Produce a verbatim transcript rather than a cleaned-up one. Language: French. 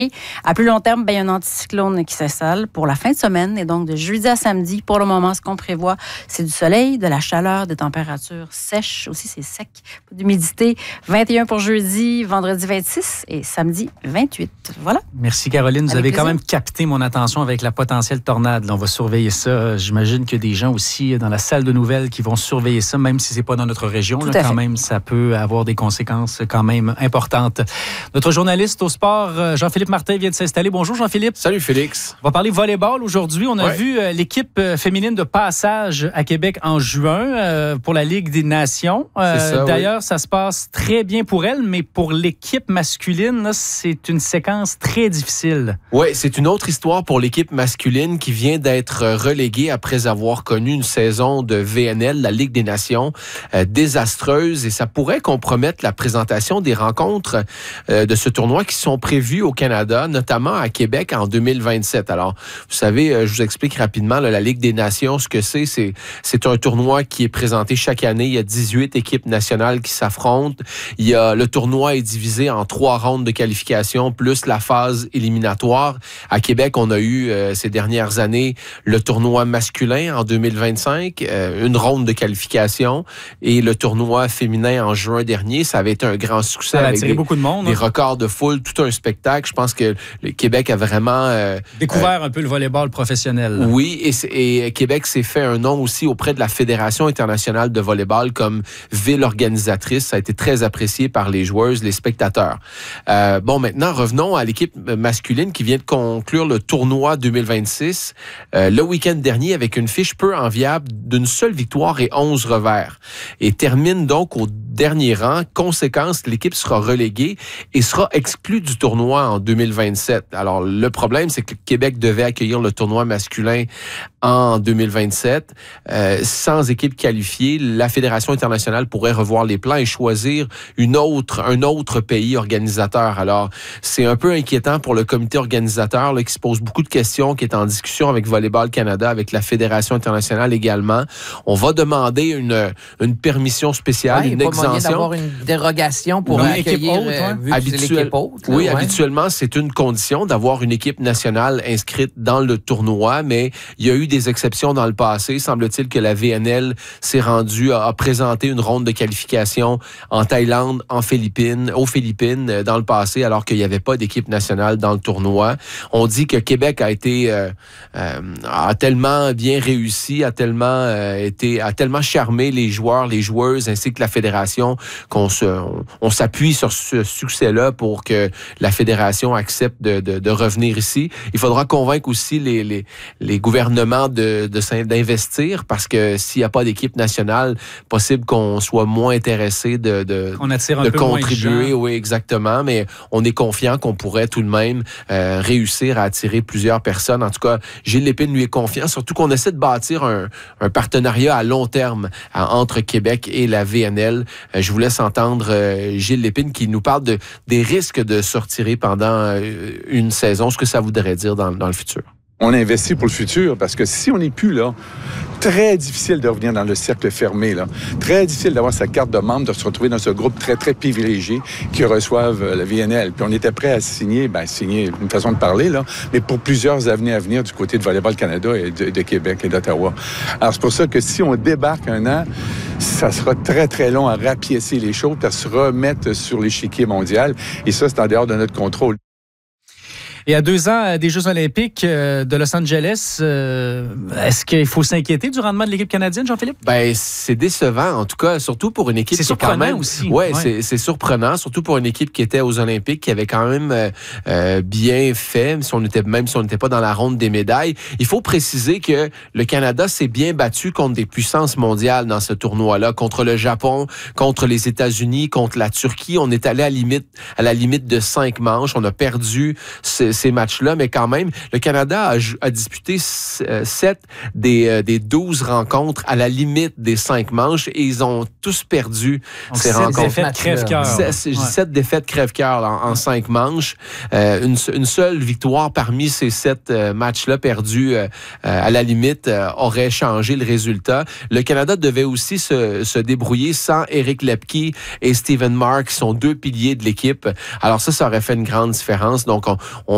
À plus long terme, ben, il y a un anticyclone qui s'installe pour la fin de semaine. Et donc, de jeudi à samedi, pour le moment, ce qu'on prévoit, c'est du soleil, de la chaleur, des températures sèches. Aussi, c'est sec, pas d'humidité. vingt et un pour jeudi, vendredi vingt-six et samedi vingt-huit. Voilà. Merci, Caroline. Vous Avec avez plaisir. quand même capté mon attention avec la potentielle tornade. Là, on va surveiller ça. J'imagine qu'il y a des gens aussi dans la salle de nouvelles qui vont surveiller ça, même si c'est pas dans notre région. Là, quand fait. même, ça peut avoir des conséquences quand même importantes. Notre journaliste au sport, Jean-Philippe Martin, vient de s'installer. Bonjour, Jean-Philippe. Salut, Félix. On va parler volleyball aujourd'hui. On a ouais. vu euh, l'équipe féminine de passage à Québec en juin euh, pour la Ligue des Nations. Euh, ça, d'ailleurs, oui. ça se passe très bien pour elle, mais pour l'équipe masculine, là, c'est une séquence très difficile. Oui, c'est une autre histoire pour l'équipe masculine qui vient d'être reléguée après avoir connu une saison de V N L, la Ligue des Nations, euh, désastreuse, et ça pourrait compromettre la présentation des rencontres euh, de ce tournoi qui sont prévues au Canada, notamment à Québec en deux mille vingt-sept. Alors, vous savez, je vous explique rapidement, là, la Ligue des Nations, ce que c'est, c'est, c'est un tournoi qui est présenté chaque année. Il y a dix-huit équipes nationales qui s'affrontent. Il y a, le tournoi est divisé en trois rondes de qualification, plus la phase éliminatoire. À Québec, on a eu, euh, ces dernières années, le tournoi masculin en deux mille vingt-cinq, euh, une ronde de qualification, et le tournoi féminin en juin dernier. Ça avait été un grand succès. Ça a avec attiré des, beaucoup de monde. Des records de foule, tout un spectacle. Je pense que le Québec a vraiment... Euh, découvert euh, un peu le volleyball professionnel. Là. Oui, et, et Québec s'est fait un nom aussi auprès de la Fédération internationale de volleyball comme ville organisatrice. Ça a été très apprécié par les joueuses, les spectateurs. Euh, bon, maintenant, revenons à l'équipe masculine qui vient de conclure le tournoi deux mille vingt-six euh, le week-end dernier avec une fiche peu enviable d'une seule victoire et onze revers. Et termine donc au dernier rang. Conséquence, l'équipe sera reléguée et sera exclue du tournoi en deux mille vingt-sept. Alors, le problème, c'est que Québec devait accueillir le tournoi masculin en deux mille vingt-sept. Euh, sans équipe qualifiée, la Fédération internationale pourrait revoir les plans et choisir une autre, un autre pays organisateur. Alors, c'est un peu inquiétant pour le comité organisateur là, qui se pose beaucoup de questions, qui est en discussion avec Volleyball Canada, avec la Fédération internationale également. On va demander une, une permission spéciale, ouais, une exemption. D'avoir une dérogation pour oui, accueillir haute, hein? vu Habituel, c'est l'équipe haute. Là, oui, ouais. habituellement, c'est une condition d'avoir une équipe nationale inscrite dans le tournoi, mais il y a eu des exceptions dans le passé. Semble-t-il que la V N L s'est rendue à, à présenter une ronde de qualification en Thaïlande, en Philippines, aux Philippines dans le passé, alors qu'il n'y avait pas d'équipe nationale dans le tournoi. On dit que Québec a été euh, euh, a tellement bien réussi, a tellement euh, été, a tellement charmé les joueurs, les joueuses ainsi que la fédération qu'on se, on, on s'appuie sur ce succès-là pour que la fédération accepte de, de, de revenir ici. Il faudra convaincre aussi les, les, les gouvernements de, de, d'investir parce que s'il n'y a pas d'équipe nationale, possible qu'on soit moins intéressé de, de, on attire un de peu contribuer. Oui, exactement, mais on est confiant qu'on pourrait tout de même euh, réussir à attirer plusieurs personnes. En tout cas, Gilles Lépine lui est confiant, surtout qu'on essaie de bâtir un, un partenariat à long terme à, entre Québec et la V N L. Euh, je vous laisse entendre euh, Gilles Lépine qui nous parle de, des risques de se retirer pendant euh, une saison, ce que ça voudrait dire dans, dans le futur. On investit pour le futur parce que si on n'est plus là, très difficile de revenir dans le cercle fermé, là. Très difficile d'avoir sa carte de membre, de se retrouver dans ce groupe très, très privilégié qui reçoivent la V N L. Puis on était prêt à signer, ben signer, une façon de parler, là, mais pour plusieurs années à venir du côté de Volleyball Canada et de, de Québec et d'Ottawa. Alors c'est pour ça que si on débarque un an, ça sera très, très long à rapiécer les choses, à se remettre sur l'échiquier mondial. Et ça, c'est en dehors de notre contrôle. Et à deux ans des Jeux olympiques de Los Angeles, euh, est-ce qu'il faut s'inquiéter du rendement de l'équipe canadienne, Jean-Philippe? Ben, c'est décevant, en tout cas, surtout pour une équipe c'est qui est quand même... aussi. Ouais, ouais. C'est, c'est surprenant, surtout pour une équipe qui était aux Olympiques, qui avait quand même euh, bien fait, si on était, même si on n'était pas dans la ronde des médailles. Il faut préciser que le Canada s'est bien battu contre des puissances mondiales dans ce tournoi-là, contre le Japon, contre les États-Unis, contre la Turquie. On est allé à, limite, à la limite de cinq manches. On a perdu ce, ces matchs-là, mais quand même, le Canada a, a disputé sept des, des douze rencontres à la limite des cinq manches et ils ont tous perdu donc ces sept rencontres. Défaites crève-cœur. Sept, ouais. sept défaites crève-cœur en, en cinq manches. Euh, une, une seule victoire parmi ces sept euh, matchs-là perdus euh, à la limite euh, aurait changé le résultat. Le Canada devait aussi se, se débrouiller sans Éric Lepke et Steven Mark, qui sont deux piliers de l'équipe. Alors ça, ça aurait fait une grande différence. Donc, on, on